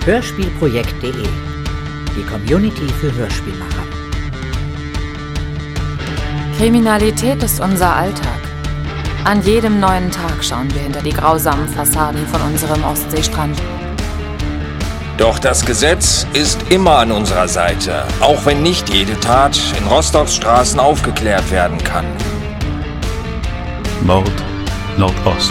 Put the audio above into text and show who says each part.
Speaker 1: Hörspielprojekt.de, die Community für Hörspielmacher.
Speaker 2: Kriminalität ist unser Alltag. An jedem neuen Tag schauen wir hinter die grausamen Fassaden von unserem Ostseestrand.
Speaker 3: Doch das Gesetz ist immer an unserer Seite, auch wenn nicht jede Tat in Rostocks Straßen aufgeklärt werden kann.
Speaker 4: Mord Nordost.